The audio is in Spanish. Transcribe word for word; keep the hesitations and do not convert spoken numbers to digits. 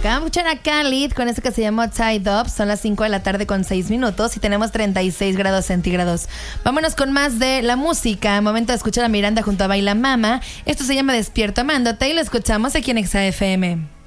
Acabamos de escuchar a Khalid con esto que se llamó Tied Up. Son las cinco de la tarde con seis minutos y tenemos treinta y seis grados centígrados. Vámonos con más de la música. Momento de escuchar a Miranda junto a Baila Mama. Esto se llama Despierto Amándote y lo escuchamos aquí en Exa F M.